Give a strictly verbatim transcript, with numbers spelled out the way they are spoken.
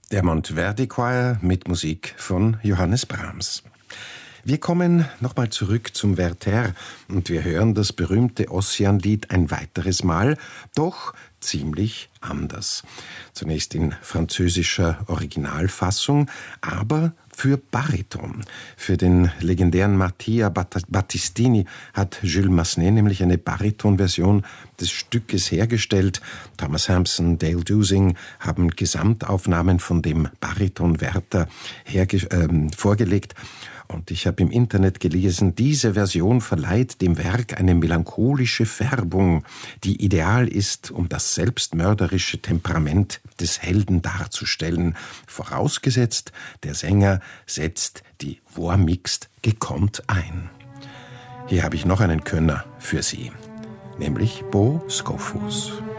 Der Monteverdi Choir mit Musik von Johannes Brahms. Wir kommen nochmal zurück zum Werther und wir hören das berühmte Ossian-Lied ein weiteres Mal, doch ziemlich anders. Zunächst in französischer Originalfassung, aber für Bariton. Für den legendären Mattia Battistini hat Jules Massenet nämlich eine Baritonversion des Stückes hergestellt. Thomas Hampson, Dale Dusing haben Gesamtaufnahmen von dem Bariton Werther herge- äh, vorgelegt. Und ich habe im Internet gelesen, diese Version verleiht dem Werk eine melancholische Färbung, die ideal ist, um das selbstmörderische Temperament des Helden darzustellen. Vorausgesetzt, der Sänger setzt die Voix mixte gekonnt ein. Hier habe ich noch einen Könner für Sie, nämlich Bo Skofus.